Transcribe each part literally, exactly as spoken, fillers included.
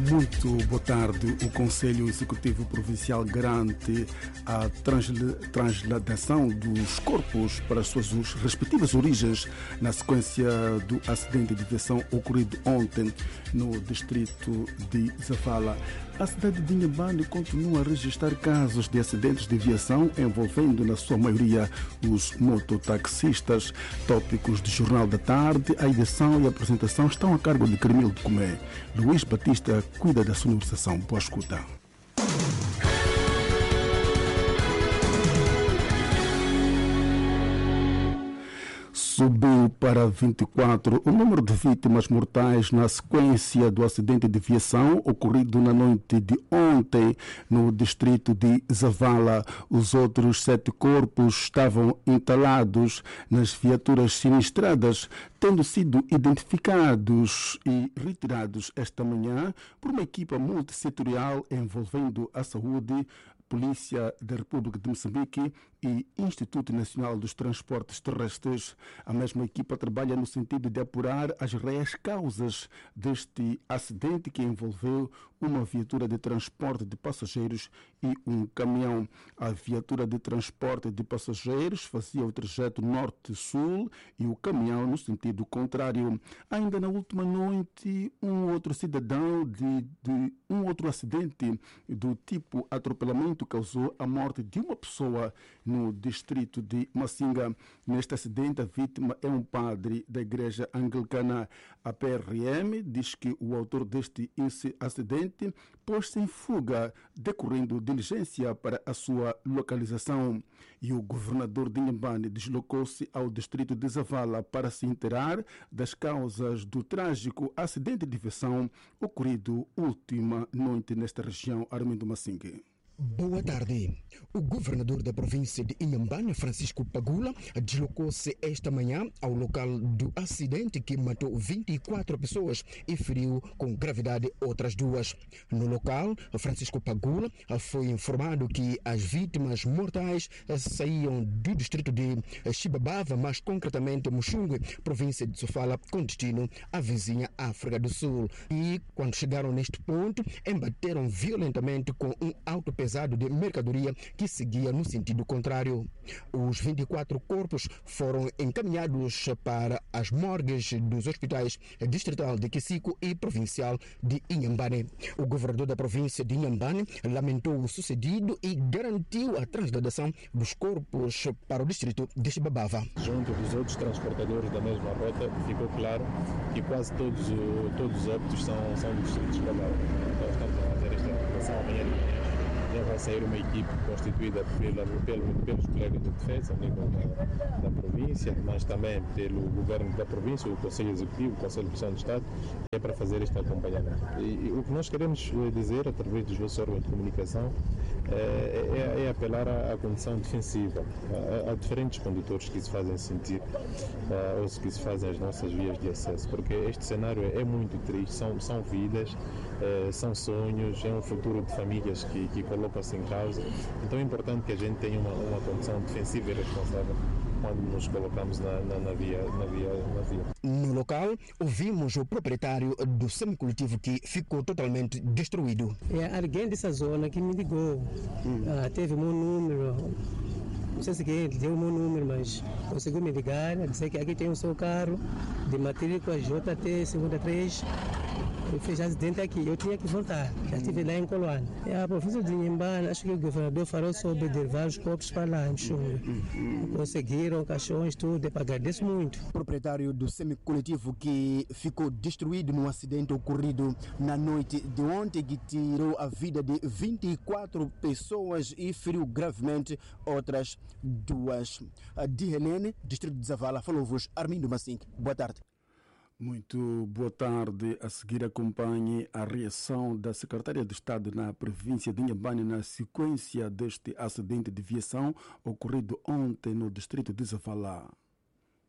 Muito boa tarde. O Conselho Executivo Provincial garante a transladação dos corpos para as suas respectivas origens na sequência do acidente de aviação ocorrido ontem no distrito de Zavala. A cidade de Inhambane continua a registrar casos de acidentes de aviação envolvendo, na sua maioria, os mototaxistas. Tópicos do Jornal da Tarde, a edição e a apresentação estão a cargo de Carmelo de Comé. Luís Batista cuida da sonorização. Boa escuta. Subiu para vinte e quatro o número de vítimas mortais na sequência do acidente de aviação ocorrido na noite de ontem no distrito de Zavala. Os outros sete corpos estavam entalados nas viaturas sinistradas, tendo sido identificados e retirados esta manhã por uma equipa multissetorial envolvendo a saúde, Polícia da República de Moçambique e Instituto Nacional dos Transportes Terrestres. A mesma equipa trabalha no sentido de apurar as reais causas deste acidente que envolveu uma viatura de transporte de passageiros e um caminhão. A viatura de transporte de passageiros fazia o trajeto norte-sul e o caminhão no sentido contrário. Ainda na última noite, um outro cidadão de, de um outro acidente do tipo atropelamento causou a morte de uma pessoa no distrito de Massinga. Neste acidente, a vítima é um padre da igreja anglicana. A P R M diz que o autor deste acidente pôs-se em fuga, decorrendo diligência para a sua localização. E o governador de Inhambane deslocou-se ao distrito de Zavala para se inteirar das causas do trágico acidente de aviação ocorrido última noite nesta região. Armindo Massinga. Boa tarde. O governador da província de Inhambane, Francisco Pagula, deslocou-se esta manhã ao local do acidente que matou vinte e quatro pessoas e feriu com gravidade outras duas. No local, Francisco Pagula foi informado que as vítimas mortais saíam do distrito de Chibabava, mais concretamente Muxungue, província de Sofala, com destino à vizinha África do Sul. E, quando chegaram neste ponto, embateram violentamente com um auto pesado de mercadoria que seguia no sentido contrário. Os vinte e quatro corpos foram encaminhados para as morgues dos hospitais distrital de Quisico e provincial de Inhambane. O governador da província de Inhambane lamentou o sucedido e garantiu a transladação dos corpos para o distrito de Chibabava. Junto dos outros transportadores da mesma rota, ficou claro que quase todos, todos os óbitos são, são do distrito de Chibabava. Então estamos a fazer esta aplicação amanhã de manhã. Já vai sair uma equipe constituída pela, pelo, pelos colegas de defesa a nível da, da província, mas também pelo governo da província, o Conselho Executivo, o Conselho de Direção do Estado, é para fazer este acompanhamento. E, e o que nós queremos dizer, através dos nossos órgãos de comunicação, é, é, é apelar à, à condição defensiva. Há, há diferentes condutores que se fazem sentir, uh, ou que se fazem as nossas vias de acesso, porque este cenário é, é muito triste, são, são vidas, uh, são sonhos, é um futuro de famílias que, que colocam-se em causa. Então é importante que a gente tenha uma, uma condição defensiva e responsável quando nos colocamos na, na, na, via, na, via, na via. No local, ouvimos o proprietário do semicoletivo que ficou totalmente destruído. É alguém dessa zona que me ligou. Hum. Ah, teve meu número. Não sei se quem deu o meu número, mas conseguiu me ligar, dizer que aqui tem o seu carro de matrícula J T cinquenta e três. Eu fiz acidente aqui, eu tinha que voltar. Já estive lá em Coloane. A província de Inhambane, acho que o governador falou sobre levar os corpos para lá, em Xunga. Conseguiram, caixões, tudo, eu agradeço muito. O proprietário do semicoletivo que ficou destruído num acidente ocorrido na noite de ontem, que tirou a vida de vinte e quatro pessoas e feriu gravemente outras duas. De Helene, distrito de Zavala, falou-vos Armindo Massink. Boa tarde. Muito boa tarde. A seguir acompanhe a reação da Secretaria de Estado na província de Inhambane na sequência deste acidente de aviação ocorrido ontem no distrito de Zavala.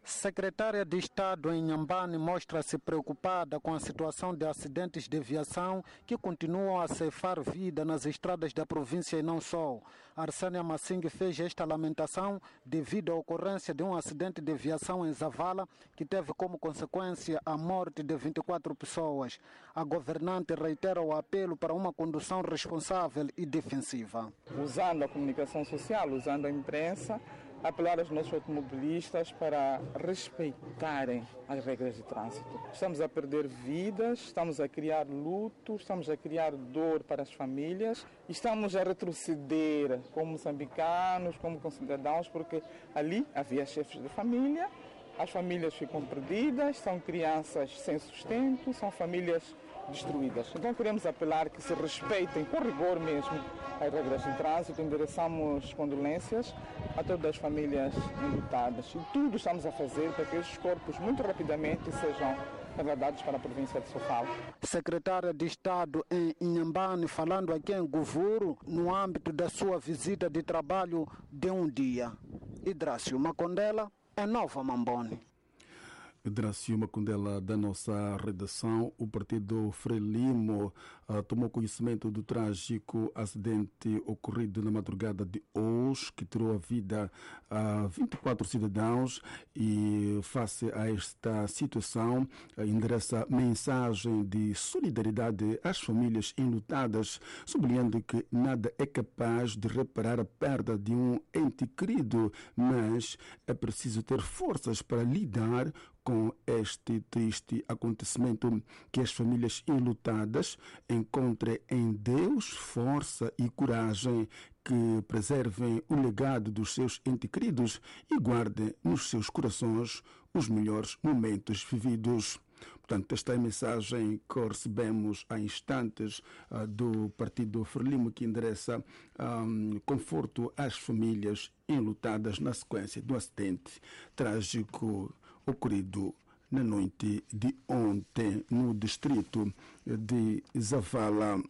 Secretária de Estado em Inhambane mostra-se preocupada com a situação de acidentes de aviação que continuam a ceifar vida nas estradas da província e não só. Arsênia Massing fez esta lamentação devido à ocorrência de um acidente de aviação em Zavala que teve como consequência a morte de vinte e quatro pessoas. A governante reitera o apelo para uma condução responsável e defensiva. Usando a comunicação social, usando a imprensa, apelar aos nossos automobilistas para respeitarem as regras de trânsito. Estamos a perder vidas, estamos a criar luto, estamos a criar dor para as famílias, estamos a retroceder como moçambicanos, como concidadãos, porque ali havia chefes de família, as famílias ficam perdidas, são crianças sem sustento, são famílias destruídas. Então queremos apelar que se respeitem com rigor mesmo as regras de trânsito, endereçamos condolências a todas as famílias enlutadas e tudo estamos a fazer para que esses corpos muito rapidamente sejam trasladados para a província de Sofala. Secretária de Estado em Inhambane, falando aqui em Govuro, no âmbito da sua visita de trabalho de um dia. Hidrácio Macondela, em Nova Mambone. Hidrácio Macondela, da nossa redação. O partido Frelimo uh, tomou conhecimento do trágico acidente ocorrido na madrugada de hoje, que tirou a vida a vinte e quatro cidadãos, e face a esta situação uh, endereça mensagem de solidariedade às famílias enlutadas, sublinhando que nada é capaz de reparar a perda de um ente querido, mas é preciso ter forças para lidar com este triste acontecimento, que as famílias enlutadas encontrem em Deus força e coragem, que preservem o legado dos seus entes queridos e guardem nos seus corações os melhores momentos vividos. Portanto, esta é a mensagem que recebemos há instantes uh, do partido Frelimo, que endereça um, conforto às famílias enlutadas na sequência do acidente trágico ocorrido na noite de ontem no distrito de Zavala.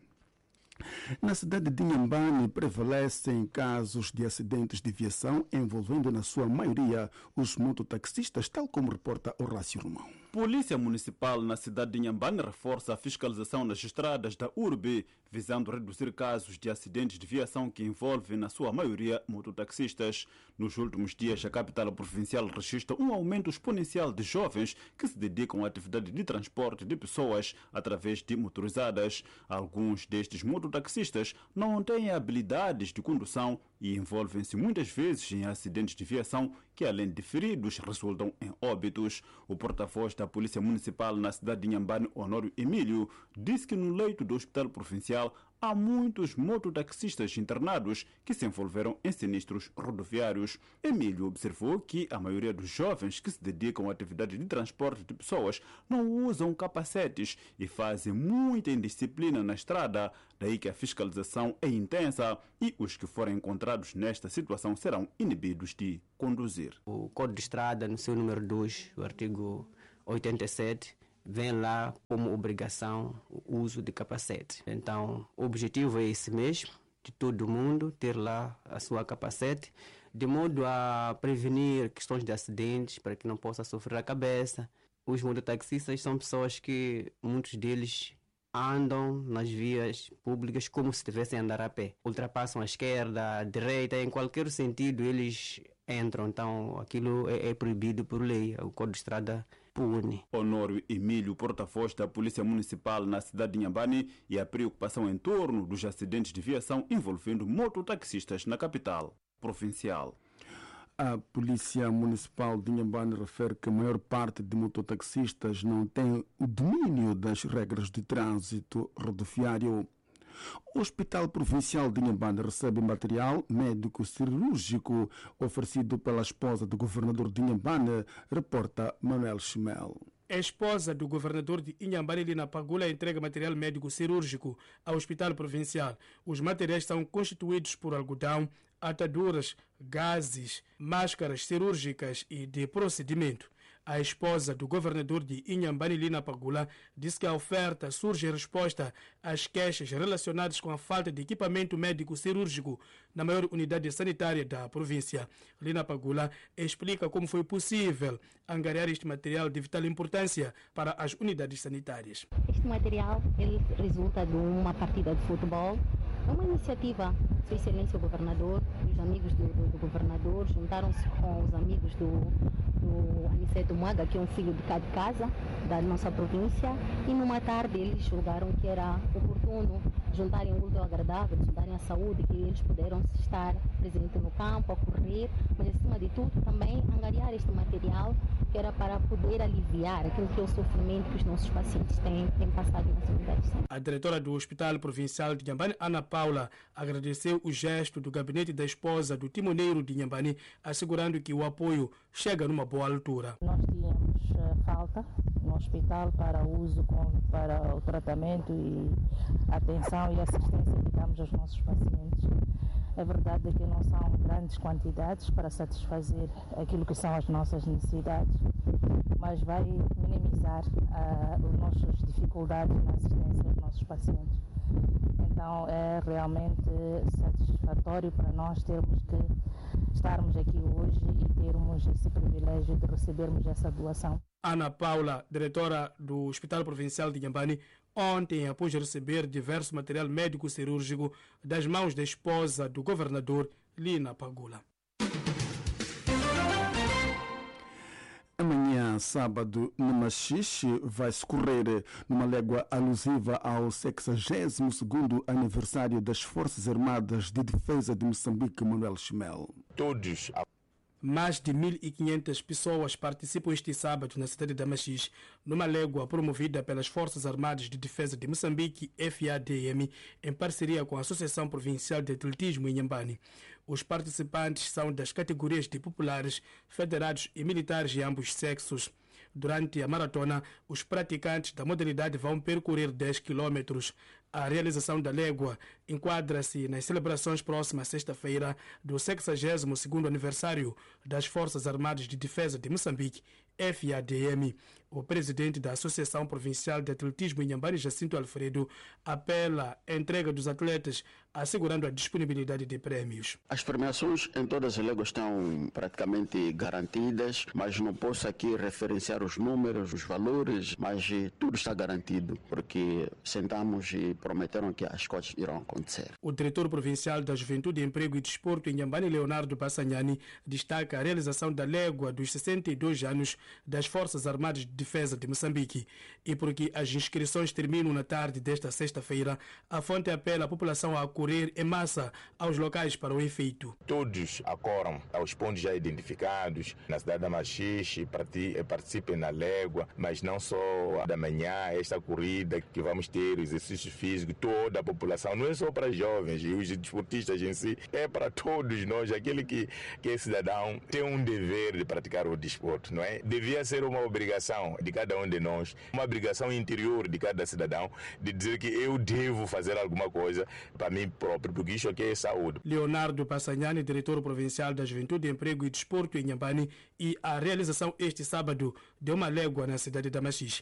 Na cidade de Inhambane prevalecem casos de acidentes de aviação envolvendo na sua maioria os mototaxistas, tal como reporta Horácio Romão. Polícia Municipal na cidade de Inhambane reforça a fiscalização nas estradas da urbe, visando reduzir casos de acidentes de aviação que envolvem, na sua maioria, mototaxistas. Nos últimos dias, a capital provincial registra um aumento exponencial de jovens que se dedicam à atividade de transporte de pessoas através de motorizadas. Alguns destes mototaxistas não têm habilidades de condução e envolvem-se muitas vezes em acidentes de aviação que, além de feridos, resultam em óbitos. O porta-voz da Polícia Municipal na cidade de Inhambane, Honório Emílio, disse que no leito do Hospital Provincial há muitos mototaxistas internados que se envolveram em sinistros rodoviários. Emílio observou que a maioria dos jovens que se dedicam à atividade de transporte de pessoas não usam capacetes e fazem muita indisciplina na estrada, daí que a fiscalização é intensa e os que forem encontrados nesta situação serão inibidos de conduzir. O Código de Estrada, no seu número dois, o artigo oitenta e sete, vem lá como obrigação o uso de capacete. Então, o objetivo é esse mesmo, de todo mundo ter lá a sua capacete, de modo a prevenir questões de acidentes, para que não possa sofrer a cabeça. Os mototaxistas são pessoas que, muitos deles, andam nas vias públicas como se estivessem a andar a pé. Ultrapassam a esquerda, a direita, em qualquer sentido eles entram. Então, aquilo é, é proibido por lei. O Código de Estrada pune. Honório Emílio, porta-voz da Polícia Municipal na cidade de Inhambane, e a preocupação em torno dos acidentes de aviação envolvendo mototaxistas na capital provincial. A Polícia Municipal de Inhambane refere que a maior parte de mototaxistas não tem o domínio das regras de trânsito rodoviário. O Hospital Provincial de Inhambane recebe material médico-cirúrgico oferecido pela esposa do governador de Inhambane, reporta Manuel Chimel. A esposa do governador de Inhambane, Lina Pagula, entrega material médico cirúrgico ao Hospital Provincial. Os materiais são constituídos por algodão, ataduras, gases, máscaras cirúrgicas e de procedimento. A esposa do governador de Inhambane, Lina Pagula, disse que a oferta surge em resposta às queixas relacionadas com a falta de equipamento médico cirúrgico na maior unidade sanitária da província. Lina Pagula explica como foi possível angariar este material de vital importância para as unidades sanitárias. Este material ele resulta de uma partida de futebol, uma iniciativa Sua Excelência o Governador, os amigos do, do, do governador juntaram-se com os amigos do, do Aniceto Muaga, que é um filho de cá de casa, da nossa província, e numa tarde eles julgaram que era oportuno juntarem o útil ao agradável, juntarem a saúde, que eles puderam estar presentes no campo, a correr, mas acima de tudo também angariar este material que era para poder aliviar aquilo que é o sofrimento que os nossos pacientes têm, têm passado nas unidades. A diretora do Hospital Provincial de Inhambane, Ana Paula, agradeceu o gesto do gabinete da esposa do timoneiro de Inhambane, assegurando que o apoio chega numa boa altura. Nós tínhamos uh, falta no hospital para uso, com, para o tratamento e atenção e assistência que damos aos nossos pacientes. É verdade que não são grandes quantidades para satisfazer aquilo que são as nossas necessidades, mas vai minimizar uh, as nossas dificuldades na assistência aos nossos pacientes. Então é realmente satisfatório para nós termos que estarmos aqui hoje e termos esse privilégio de recebermos essa doação. Ana Paula, diretora do Hospital Provincial de Inhambane, ontem, após receber diverso material médico cirúrgico das mãos da esposa do governador, Lina Pagula. Amanhã, sábado, no Machixe, vai se correr numa légua alusiva ao sexagésimo segundo aniversário das Forças Armadas de Defesa de Moçambique, Manuel Chimel. Todos. Mais de mil e quinhentas pessoas participam este sábado na cidade de Machixe, numa légua promovida pelas Forças Armadas de Defesa de Moçambique, F A D M, em parceria com a Associação Provincial de Atletismo em Inhambane. Os participantes são das categorias de populares, federados e militares de ambos sexos. Durante a maratona, os praticantes da modalidade vão percorrer dez quilômetros. A realização da légua enquadra-se nas celebrações próximas sexta-feira do sexagésimo segundo aniversário das Forças Armadas de Defesa de Moçambique, F A D M. O presidente da Associação Provincial de Atletismo em Inhambane, Jacinto Alfredo, apela à entrega dos atletas, assegurando a disponibilidade de prémios. As premiações em todas as léguas estão praticamente garantidas, mas não posso aqui referenciar os números, os valores, mas tudo está garantido, porque sentamos e prometeram que as coisas irão acontecer. O diretor provincial da Juventude, Emprego e Desporto em Inhambane, Leonardo Passanhani, destaca a realização da légua dos sessenta e dois anos das Forças Armadas de Defesa de Moçambique. E porque as inscrições terminam na tarde desta sexta-feira, a fonte apela à população a correr em massa aos locais para o efeito. Todos acorram aos pontos já identificados na cidade da Machixe, participem na légua, mas não só da manhã, esta corrida que vamos ter, exercício físico, toda a população, não é só para jovens e os desportistas em si, é para todos nós. Aquele que, que é cidadão tem um dever de praticar o desporto, não é? Devia ser uma obrigação de cada um de nós, uma obrigação interior de cada cidadão, de dizer que eu devo fazer alguma coisa para mim próprio, porque isso aqui é saúde. Leonardo Passanhani, diretor provincial da Juventude, Emprego e Desporto em Inhambane, e a realização este sábado de uma légua na cidade da Machixe.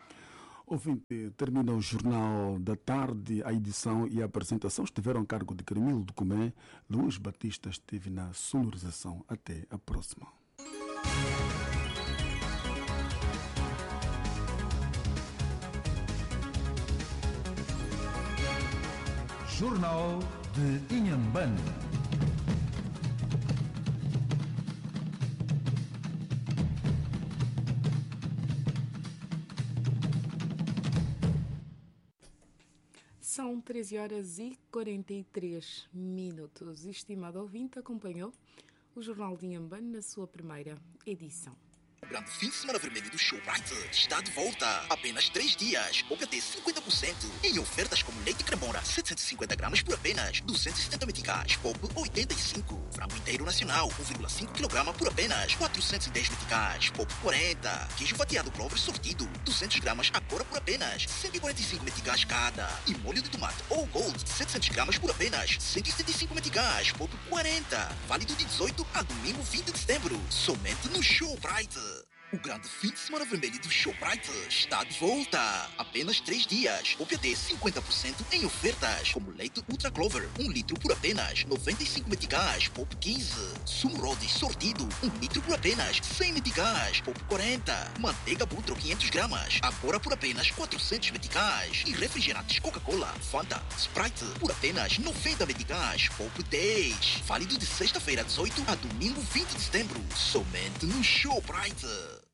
Ouvinte, termina o Jornal da Tarde. A edição e a apresentação estiveram a cargo de Carmilo do Comé. Luís Batista esteve na sonorização. Até a próxima. Jornal de Inhambane. São treze horas e quarenta e três minutos. Estimado ouvinte, acompanhou o Jornal de Inhambane na sua primeira edição. O grande fim de semana vermelho do Showbrite está de volta. Apenas três dias, ou até cinquenta por cento em ofertas como leite cremora setecentos e cinquenta gramas por apenas duzentos e setenta meticais, pop oitenta e cinco, frango inteiro nacional um vírgula cinco quilogramas por apenas quatrocentos e dez meticais, pop quarenta, queijo fatiado Clover sortido duzentos gramas agora por apenas cento e quarenta e cinco meticais cada, e molho de tomate All Gold setecentos gramas por apenas cento e setenta e cinco meticais, pop quarenta, válido de dezoito a domingo vinte de setembro, somente no Showbrite. O grande fim de semana vermelho do Shoprite está de volta. Apenas três dias. Poupe até cinquenta por cento em ofertas. Como leite Ultra Clover, um litro por apenas noventa e cinco meticais, poupe quinze. Sumo Rhodes sortido, um litro por apenas cem meticais, poupe quarenta. Manteiga Butro quinhentos gramas, agora por apenas quatrocentos meticais. E refrigerantes Coca-Cola, Fanta, Sprite, por apenas noventa meticais, poupe dez. Válido de sexta-feira dezoito a domingo vinte de setembro. Somente no Shoprite.